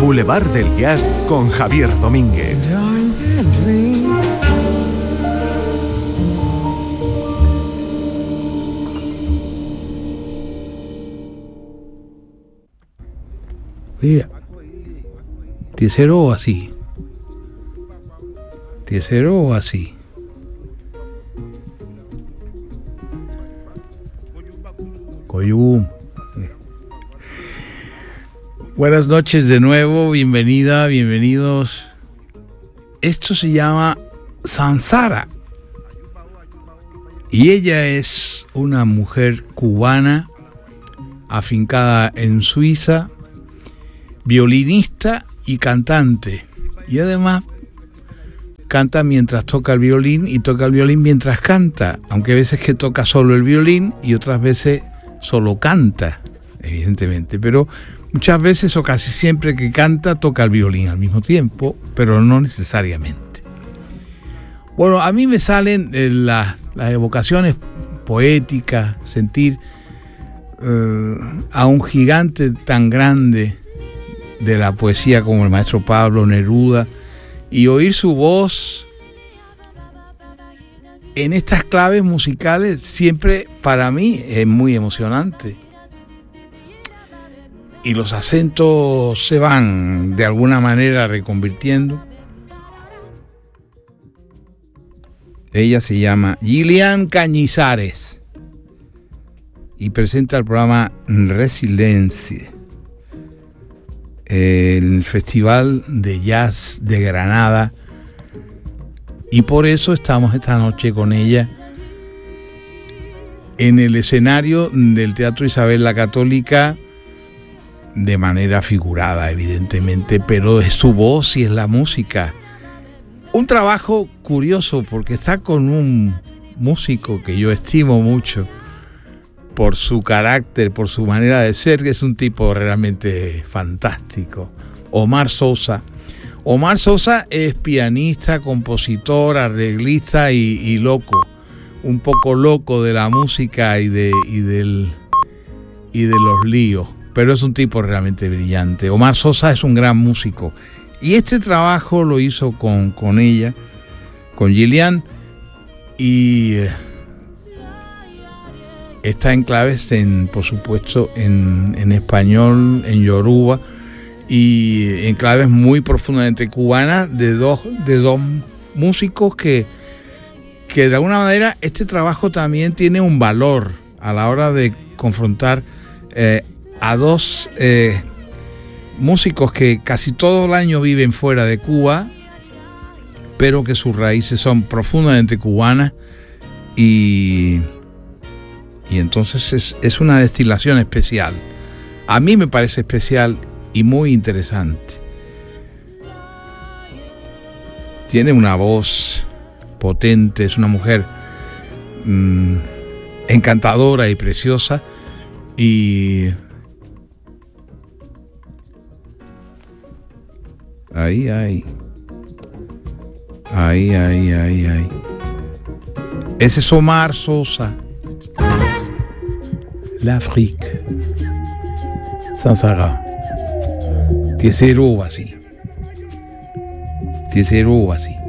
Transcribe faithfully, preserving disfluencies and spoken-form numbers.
Boulevard del Jazz con Javier Domínguez. Mira, tiesero o así, tiesero o así. Coyum. Buenas noches de nuevo, bienvenida, bienvenidos. Esto se llama Sansara y ella es una mujer cubana afincada en Suiza, violinista y cantante, y además canta mientras toca el violín y toca el violín mientras canta, aunque hay veces que toca solo el violín y otras veces solo canta, evidentemente, pero muchas veces o casi siempre que canta toca el violín al mismo tiempo, pero no necesariamente. Bueno, a mí me salen eh, las, las evocaciones poéticas, sentir eh, a un gigante tan grande de la poesía como el maestro Pablo Neruda y oír su voz en estas claves musicales siempre para mí es muy emocionante. Y los acentos se van de alguna manera reconvirtiendo. Ella se llama Gillian Cañizares y presenta el programa Resiliencia, el Festival de Jazz de Granada, y por eso estamos esta noche con ella en el escenario del Teatro Isabel la Católica, de manera figurada evidentemente, pero es su voz y es la música. Un trabajo curioso porque está con un músico que yo estimo mucho por su carácter, por su manera de ser, que es un tipo realmente fantástico, Omar Sosa. Omar Sosa es pianista, compositor, arreglista y, y loco, un poco loco de la música y de, y, del, y de los líos, pero es un tipo realmente brillante. Omar Sosa es un gran músico y este trabajo lo hizo con, con ella, con Gillian, y está en claves, en, por supuesto, en, en español, en yoruba y en claves muy profundamente cubanas de dos, de dos músicos que, que de alguna manera este trabajo también tiene un valor a la hora de confrontar eh, a dos eh, músicos que casi todo el año viven fuera de Cuba, pero que sus raíces son profundamente cubanas y, y entonces es, es una destilación especial. A mí me parece especial y muy interesante. Tiene una voz potente, es una mujer mmm, encantadora y preciosa y Ahí, ahí. Ahí, ahí, ahí, ahí. Ese es Omar Sosa. L'Afrique. Sansara. Tiesero así. Tiesero así.